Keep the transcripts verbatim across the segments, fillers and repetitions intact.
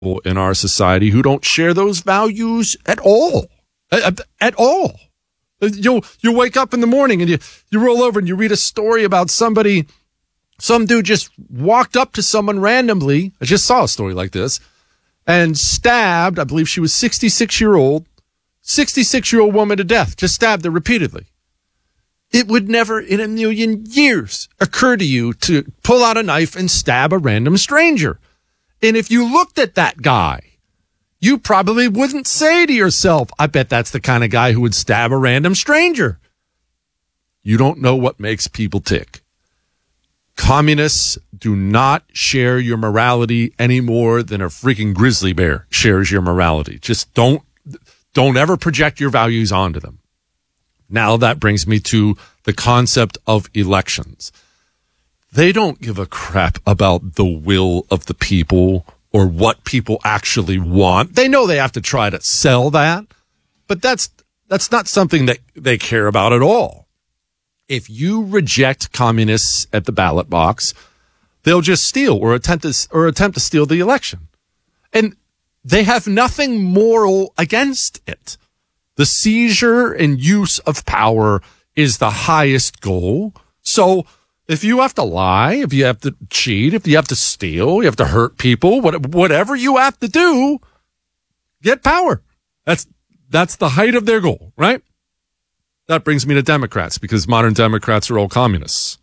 in our society who don't share those values at all. At, at all. You you wake up in the morning and you, you roll over and you read a story about somebody, some dude just walked up to someone randomly. I just saw a story like this and stabbed, I believe she was sixty-six year old, sixty-six year old woman to death, just stabbed her repeatedly. It would never in a million years occur to you to pull out a knife and stab a random stranger. And if you looked at that guy, you probably wouldn't say to yourself, I bet that's the kind of guy who would stab a random stranger. You don't know what makes people tick. Communists do not share your morality any more than a freaking grizzly bear shares your morality. Just don't, don't ever project your values onto them. Now that brings me to the concept of elections. They don't give a crap about the will of the people or what people actually want. They know they have to try to sell that, but that's that's not something that they care about at all. If you reject communists at the ballot box, they'll just steal or attempt to, or attempt to steal the election. And they have nothing moral against it. The seizure and use of power is the highest goal. So if you have to lie, if you have to cheat, if you have to steal, you have to hurt people, whatever you have to do, get power. That's that's the height of their goal, right? That brings me to Democrats, because modern Democrats are all communists.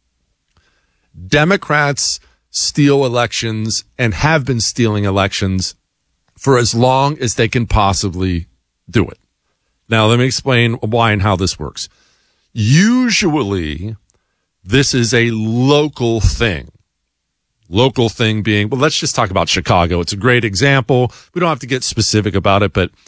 Democrats steal elections and have been stealing elections for as long as they can possibly do it. Now, let me explain why and how this works. Usually, this is a local thing. Local thing being, well, let's just talk about Chicago. It's a great example. We don't have to get specific about it, but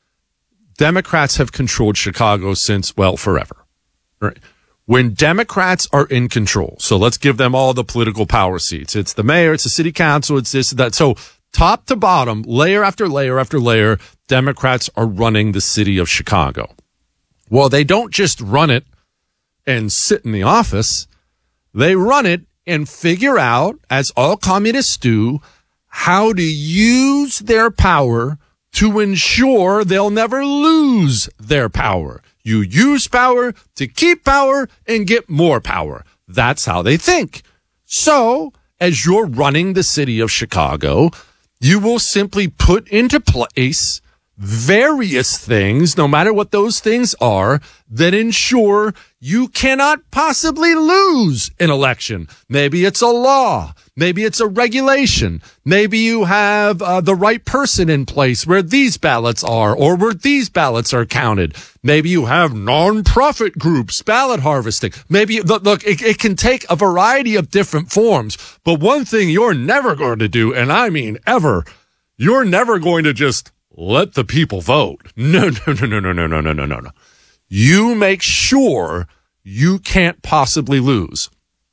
Democrats have controlled Chicago since, well, forever. Right? When Democrats are in control, so let's give them all the political power seats. It's the mayor, it's the city council, it's this, that. So top to bottom, layer after layer after layer, Democrats are running the city of Chicago. Well, they don't just run it and sit in the office. They run it and figure out, as all communists do, how to use their power to ensure they'll never lose their power. You use power to keep power and get more power. That's how they think. So, as you're running the city of Chicago, you will simply put into place various things, no matter what those things are, that ensure you cannot possibly lose an election. Maybe it's a law. Maybe it's a regulation. Maybe you have uh, the right person in place where these ballots are or where these ballots are counted. Maybe you have nonprofit groups, ballot harvesting. Maybe, look, it, it can take a variety of different forms. But one thing you're never going to do, and I mean ever, you're never going to just let the people vote. No, no, no, no, no, no, no, no, no, no, no. You make sure you can't possibly lose.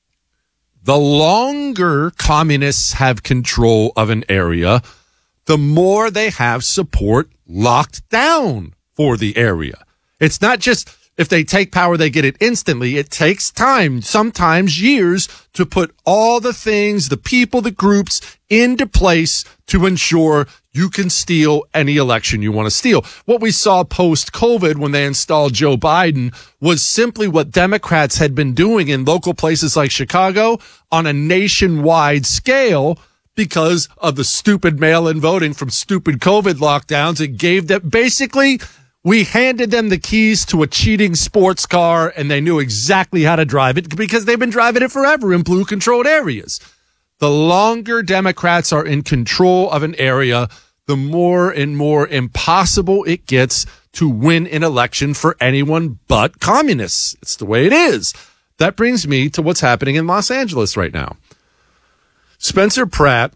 The longer communists have control of an area, the more they have support locked down for the area. It's not just if they take power, they get it instantly. It takes time, sometimes years, to put all the things, the people, the groups into place to ensure you can steal any election you want to steal. What we saw post-COVID when they installed Joe Biden was simply what Democrats had been doing in local places like Chicago on a nationwide scale because of the stupid mail-in voting from stupid COVID lockdowns. It gave them basically, we handed them the keys to a cheating sports car and they knew exactly how to drive it because they've been driving it forever in blue-controlled areas. The longer Democrats are in control of an area, the more and more impossible it gets to win an election for anyone but communists. It's the way it is. That brings me to what's happening in Los Angeles right now. Spencer Pratt,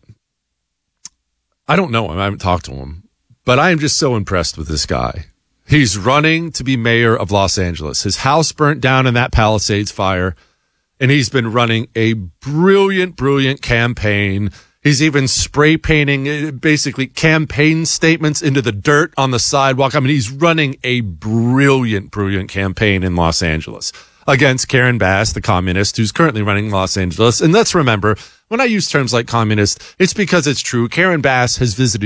I don't know him. I haven't talked to him, but I am just so impressed with this guy. He's running to be mayor of Los Angeles. His house burnt down in that Palisades fire. And he's been running a brilliant, brilliant campaign. He's even spray painting basically campaign statements into the dirt on the sidewalk. I mean, he's running a brilliant, brilliant campaign in Los Angeles. against Karen Bass, the communist who's currently running Los Angeles. And let's remember, when I use terms like communist, it's because it's true. Karen Bass has visited